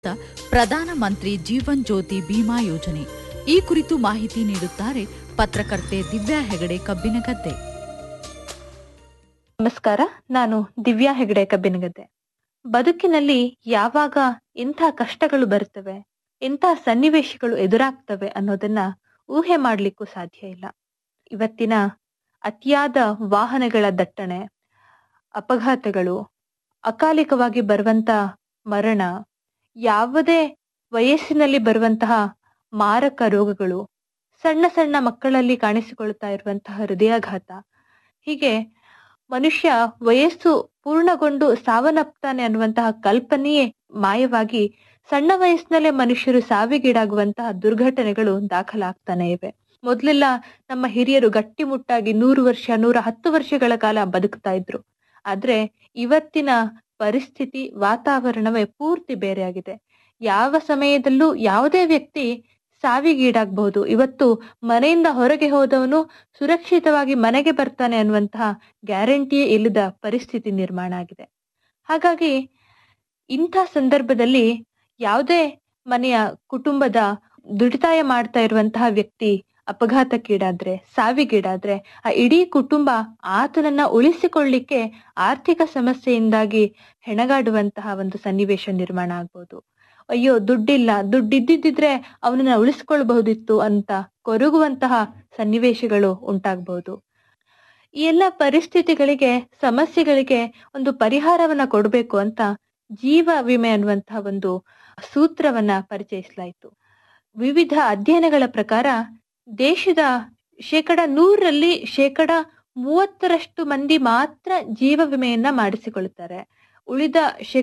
ಪ್ರಧಾನ ಮಂತ್ರಿ ಜೀವನ್ ಜ್ಯೋತಿ ಬಿಮಾ ಯೋಜನೆ. ಈ ಕುರಿತು ಮಾಹಿತಿ ನೀಡುತ್ತಾರೆ ಪತ್ರಕರ್ತೆ ದಿವ್ಯಾ ಹೆಗಡೆ ಕಬ್ಬಿನಗದ್ದೆ. ನಮಸ್ಕಾರ, ನಾನು ದಿವ್ಯಾ ಹೆಗಡೆ ಕಬ್ಬಿನಗದ್ದೆ. ಬದುಕಿನಲ್ಲಿ ಯಾವಾಗ ಇಂಥ ಕಷ್ಟಗಳು ಬರ್ತವೆ, ಇಂಥ ಸನ್ನಿವೇಶಗಳು ಎದುರಾಗ್ತವೆ ಅನ್ನೋದನ್ನ ಊಹೆ ಮಾಡ್ಲಿಕ್ಕೂ ಸಾಧ್ಯ ಇಲ್ಲ. ಇವತ್ತಿನ ಅತಿಯಾದ ವಾಹನಗಳ ದಟ್ಟಣೆ, ಅಪಘಾತಗಳು, ಅಕಾಲಿಕವಾಗಿ ಬರುವಂತ ಮರಣ, ಯಾವುದೇ ವಯಸ್ಸಿನಲ್ಲಿ ಬರುವಂತಹ ಮಾರಕ ರೋಗಗಳು, ಸಣ್ಣ ಸಣ್ಣ ಮಕ್ಕಳಲ್ಲಿ ಕಾಣಿಸಿಕೊಳ್ತಾ ಇರುವಂತಹ ಹೃದಯಾಘಾತ, ಹೀಗೆ ಮನುಷ್ಯ ವಯಸ್ಸು ಪೂರ್ಣಗೊಂಡು ಸಾವನ್ನಪ್ತಾನೆ ಅನ್ನುವಂತಹ ಕಲ್ಪನೆಯೇ ಮಾಯವಾಗಿ ಸಣ್ಣ ವಯಸ್ಸಿನಲ್ಲೇ ಮನುಷ್ಯರು ಸಾವಿಗೀಡಾಗುವಂತಹ ದುರ್ಘಟನೆಗಳು ದಾಖಲಾಗ್ತಾನೆ ಇವೆ. ಮೊದಲೆಲ್ಲ ನಮ್ಮ ಹಿರಿಯರು ಗಟ್ಟಿಮುಟ್ಟಾಗಿ 100 ವರ್ಷ 110 ವರ್ಷಗಳ ಕಾಲ ಬದುಕ್ತಾ ಇದ್ರು. ಆದ್ರೆ ಇವತ್ತಿನ ಪರಿಸ್ಥಿತಿ, ವಾತಾವರಣವೇ ಪೂರ್ತಿ ಬೇರೆಯಾಗಿದೆ. ಯಾವ ಸಮಯದಲ್ಲೂ ಯಾವುದೇ ವ್ಯಕ್ತಿ ಸಾವಿಗೀಡಾಗಬಹುದು. ಇವತ್ತು ಮನೆಯಿಂದ ಹೊರಗೆ ಹೋದವನು ಸುರಕ್ಷಿತವಾಗಿ ಮನೆಗೆ ಬರ್ತಾನೆ ಅನ್ನುವಂತಹ ಗ್ಯಾರಂಟಿಯೇ ಇಲ್ಲದ ಪರಿಸ್ಥಿತಿ ನಿರ್ಮಾಣ ಆಗಿದೆ. ಹಾಗಾಗಿ ಇಂಥ ಸಂದರ್ಭದಲ್ಲಿ ಯಾವುದೇ ಮನೆಯ ಕುಟುಂಬದ ದುಡಿತಾಯ ಮಾಡ್ತಾ ಇರುವಂತಹ ವ್ಯಕ್ತಿ ಅಪಘಾತಕ್ಕೀಡಾದ್ರೆ, ಸಾವಿಗೀಡಾದ್ರೆ, ಆ ಇಡೀ ಕುಟುಂಬ ಆತನನ್ನ ಉಳಿಸಿಕೊಳ್ಳಿಕ್ಕೆ ಆರ್ಥಿಕ ಸಮಸ್ಯೆಯಿಂದಾಗಿ ಹೆಣಗಾಡುವಂತಹ ಒಂದು ಸನ್ನಿವೇಶ ನಿರ್ಮಾಣ ಆಗ್ಬೋದು. ಅಯ್ಯೋ, ದುಡ್ಡಿಲ್ಲ, ದುಡ್ಡಿದ್ದಿದ್ರೆ ಅವನನ್ನ ಉಳಿಸ್ಕೊಳ್ಬಹುದಿತ್ತು ಅಂತ ಕೊರಗುವಂತಹ ಸನ್ನಿವೇಶಗಳು ಉಂಟಾಗಬಹುದು. ಈ ಎಲ್ಲ ಪರಿಸ್ಥಿತಿಗಳಿಗೆ, ಸಮಸ್ಯೆಗಳಿಗೆ ಒಂದು ಪರಿಹಾರವನ್ನ ಕೊಡಬೇಕು ಅಂತ ಜೀವ ವಿಮೆ ಅನ್ನುವಂತಹ ಒಂದು ಸೂತ್ರವನ್ನ ಪರಿಚಯಿಸಲಾಯಿತು. ವಿವಿಧ ಅಧ್ಯಯನಗಳ ಪ್ರಕಾರ ದೇಶದ 100ರಲ್ಲಿ 30% ಮಂದಿ ಮಾತ್ರ ಜೀವ ವಿಮೆಯನ್ನ ಮಾಡಿಸಿಕೊಳ್ಳುತ್ತಾರೆ. ಉಳಿದ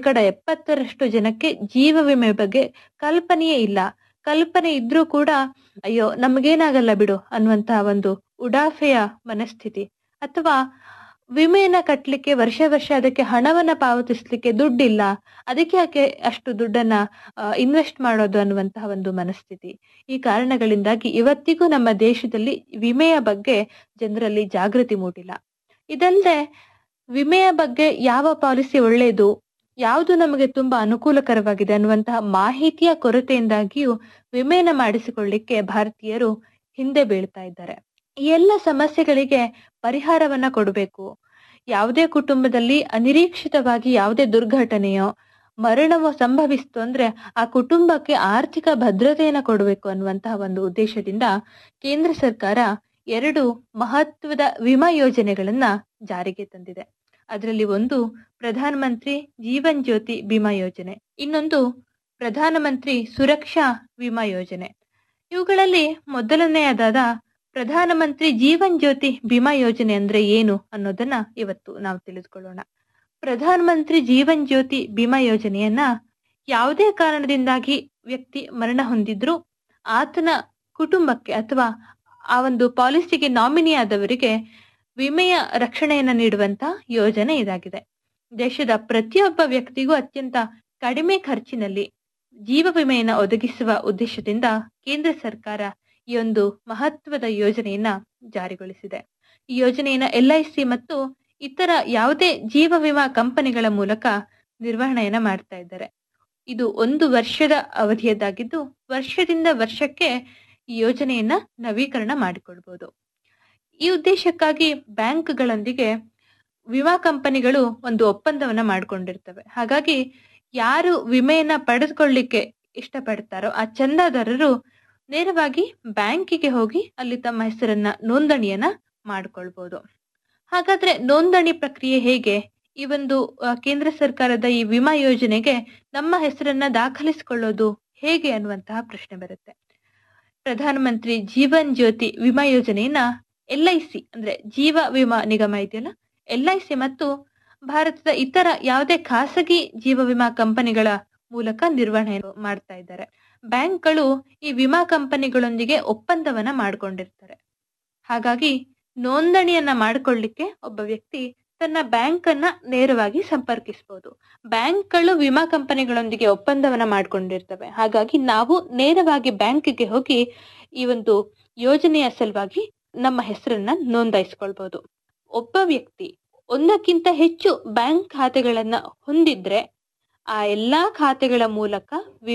70% ಜನಕ್ಕೆ ಜೀವ ವಿಮೆ ಬಗ್ಗೆ ಕಲ್ಪನೆಯೇ ಇಲ್ಲ. ಕಲ್ಪನೆ ಇದ್ರೂ ಕೂಡ ಅಯ್ಯೋ ನಮಗೇನಾಗಲ್ಲ ಬಿಡು ಅನ್ನುವಂತಹ ಒಂದು ಉಡಾಫೆಯ ಮನಸ್ಥಿತಿ, ಅಥವಾ ವಿಮೆಯನ್ನ ಕಟ್ಟಲಿಕ್ಕೆ ವರ್ಷ ಅದಕ್ಕೆ ಹಣವನ್ನ ಪಾವತಿಸ್ಲಿಕ್ಕೆ ದುಡ್ಡಿಲ್ಲ, ಅದಕ್ಕೆ ಯಾಕೆ ಅಷ್ಟು ದುಡ್ಡನ್ನ ಇನ್ವೆಸ್ಟ್ ಮಾಡೋದು ಅನ್ನುವಂತಹ ಒಂದು ಮನಸ್ಥಿತಿ. ಈ ಕಾರಣಗಳಿಂದಾಗಿ ಇವತ್ತಿಗೂ ನಮ್ಮ ದೇಶದಲ್ಲಿ ವಿಮೆಯ ಬಗ್ಗೆ ಜನರಲ್ಲಿ ಜಾಗೃತಿ ಮೂಡಿಲ್ಲ. ಇದಲ್ಲದೆ ವಿಮೆಯ ಬಗ್ಗೆ ಯಾವ ಪಾಲಿಸಿ ಒಳ್ಳೆಯದು, ಯಾವುದು ನಮಗೆ ತುಂಬಾ ಅನುಕೂಲಕರವಾಗಿದೆ ಅನ್ನುವಂತಹ ಮಾಹಿತಿಯ ಕೊರತೆಯಿಂದಾಗಿಯೂ ವಿಮೆಯನ್ನ ಮಾಡಿಸಿಕೊಳ್ಳಿಕ್ಕೆ ಭಾರತೀಯರು ಹಿಂದೆ ಬೀಳ್ತಾ ಇದ್ದಾರೆ. ಈ ಎಲ್ಲ ಸಮಸ್ಯೆಗಳಿಗೆ ಪರಿಹಾರವನ್ನ ಕೊಡಬೇಕು. ಯಾವುದೇ ಕುಟುಂಬದಲ್ಲಿ ಅನಿರೀಕ್ಷಿತವಾಗಿ ಯಾವುದೇ ದುರ್ಘಟನೆಯೋ ಮರಣವೋ ಸಂಭವಿಸ್ತು ಅಂದ್ರೆ ಆ ಕುಟುಂಬಕ್ಕೆ ಆರ್ಥಿಕ ಭದ್ರತೆಯನ್ನ ಕೊಡಬೇಕು ಅನ್ನುವಂತಹ ಒಂದು ಉದ್ದೇಶದಿಂದ ಕೇಂದ್ರ ಸರ್ಕಾರ 2 ಮಹತ್ವದ ವಿಮಾ ಯೋಜನೆಗಳನ್ನ ಜಾರಿಗೆ ತಂದಿದೆ. ಅದರಲ್ಲಿ ಒಂದು ಪ್ರಧಾನ ಮಂತ್ರಿ ಜೀವನ್ ಜ್ಯೋತಿ ಬಿಮಾ ಯೋಜನೆ, ಇನ್ನೊಂದು ಪ್ರಧಾನ ಮಂತ್ರಿ ಸುರಕ್ಷಾ ವಿಮಾ ಯೋಜನೆ. ಇವುಗಳಲ್ಲಿ ಮೊದಲನೆಯದಾದ ಪ್ರಧಾನ ಮಂತ್ರಿ ಜೀವನ್ ಜ್ಯೋತಿ ಬಿಮಾ ಯೋಜನೆ ಅಂದ್ರೆ ಏನು ಅನ್ನೋದನ್ನ ಇವತ್ತು ನಾವು ತಿಳಿದುಕೊಳ್ಳೋಣ. ಪ್ರಧಾನ ಮಂತ್ರಿ ಜೀವನ್ ಜ್ಯೋತಿ ಬಿಮಾ ಯೋಜನೆಯನ್ನ ಯಾವುದೇ ಕಾರಣದಿಂದಾಗಿ ವ್ಯಕ್ತಿ ಮರಣ ಹೊಂದಿದ್ರು ಆತನ ಕುಟುಂಬಕ್ಕೆ ಅಥವಾ ಆ ಒಂದು ಪಾಲಿಸಿಗೆ ನಾಮಿನಿ ಆದವರಿಗೆ ವಿಮೆಯ ರಕ್ಷಣೆಯನ್ನ ನೀಡುವಂತ ಯೋಜನೆ ಇದಾಗಿದೆ. ದೇಶದ ಪ್ರತಿಯೊಬ್ಬ ವ್ಯಕ್ತಿಗೂ ಅತ್ಯಂತ ಕಡಿಮೆ ಖರ್ಚಿನಲ್ಲಿ ಜೀವ ವಿಮೆಯನ್ನ ಒದಗಿಸುವ ಉದ್ದೇಶದಿಂದ ಕೇಂದ್ರ ಸರ್ಕಾರ ಈ ಒಂದು ಮಹತ್ವದ ಯೋಜನೆಯನ್ನ ಜಾರಿಗೊಳಿಸಿದೆ. ಈ ಯೋಜನೆಯನ್ನ LIC ಮತ್ತು ಇತರ ಯಾವುದೇ ಜೀವ ವಿಮಾ ಕಂಪನಿಗಳ ಮೂಲಕ ನಿರ್ವಹಣೆಯನ್ನ ಮಾಡ್ತಾ ಇದ್ದಾರೆ. ಇದು 1 ವರ್ಷದ ಅವಧಿಯದ್ದಾಗಿದ್ದು ವರ್ಷದಿಂದ ವರ್ಷಕ್ಕೆ ಈ ಯೋಜನೆಯನ್ನ ನವೀಕರಣ ಮಾಡಿಕೊಳ್ಬಹುದು. ಈ ಉದ್ದೇಶಕ್ಕಾಗಿ ಬ್ಯಾಂಕ್ಗಳೊಂದಿಗೆ ವಿಮಾ ಕಂಪನಿಗಳು ಒಂದು ಒಪ್ಪಂದವನ್ನ ಮಾಡಿಕೊಂಡಿರ್ತವೆ. ಹಾಗಾಗಿ ಯಾರು ವಿಮೆಯನ್ನ ಪಡೆದುಕೊಳ್ಳಿಕ್ಕೆ ಇಷ್ಟಪಡ್ತಾರೋ ಆ ಚಂದಾದಾರರು ನೇರವಾಗಿ ಬ್ಯಾಂಕಿಗೆ ಹೋಗಿ ಅಲ್ಲಿ ತಮ್ಮ ಹೆಸರನ್ನ ನೋಂದಣಿಯನ್ನ ಮಾಡಿಕೊಳ್ಬಹುದು. ಹಾಗಾದ್ರೆ ನೋಂದಣಿ ಪ್ರಕ್ರಿಯೆ ಹೇಗೆ? ಈ ಒಂದು ಕೇಂದ್ರ ಸರ್ಕಾರದ ಈ ವಿಮಾ ಯೋಜನೆಗೆ ನಮ್ಮ ಹೆಸರನ್ನ ದಾಖಲಿಸಿಕೊಳ್ಳೋದು ಹೇಗೆ ಅನ್ನುವಂತಹ ಪ್ರಶ್ನೆ ಬರುತ್ತೆ. ಪ್ರಧಾನ ಮಂತ್ರಿ ಜೀವನ್ ಜ್ಯೋತಿ ವಿಮಾ ಯೋಜನೆಯನ್ನ LIC ಅಂದ್ರೆ ಜೀವ ವಿಮಾ ನಿಗಮ ಇದೆಯಲ್ಲ, LIC ಮತ್ತು ಭಾರತದ ಇತರ ಯಾವುದೇ ಖಾಸಗಿ ಜೀವ ವಿಮಾ ಕಂಪನಿಗಳ ಮೂಲಕ ನಿರ್ವಹಣೆ ಮಾಡ್ತಾ ಇದ್ದಾರೆ. ಬ್ಯಾಂಕ್ಗಳು ಈ ವಿಮಾ ಕಂಪನಿಗಳೊಂದಿಗೆ ಒಪ್ಪಂದವನ್ನ ಮಾಡ್ಕೊಂಡಿರ್ತಾರೆ. ಹಾಗಾಗಿ ನೋಂದಣಿಯನ್ನ ಮಾಡಿಕೊಳ್ಳಿಕ್ಕೆ ಒಬ್ಬ ವ್ಯಕ್ತಿ ತನ್ನ ಬ್ಯಾಂಕ್ ಅನ್ನ ನೇರವಾಗಿ ಸಂಪರ್ಕಿಸಬಹುದು. ಬ್ಯಾಂಕ್ಗಳು ವಿಮಾ ಕಂಪನಿಗಳೊಂದಿಗೆ ಒಪ್ಪಂದವನ್ನ ಮಾಡ್ಕೊಂಡಿರ್ತವೆ. ಹಾಗಾಗಿ ನಾವು ನೇರವಾಗಿ ಬ್ಯಾಂಕಿಗೆ ಹೋಗಿ ಈ ಒಂದು ಯೋಜನೆಯ ಸಲುವಾಗಿ ನಮ್ಮ ಹೆಸರನ್ನ ನೋಂದಾಯಿಸಿಕೊಳ್ಬಹುದು. ಒಬ್ಬ ವ್ಯಕ್ತಿ ಒಂದಕ್ಕಿಂತ ಹೆಚ್ಚು ಬ್ಯಾಂಕ್ ಖಾತೆಗಳನ್ನ ಹೊಂದಿದ್ರೆ ಆ ಎಲ್ಲಾ ಖಾತೆಗಳ ಮೂಲಕ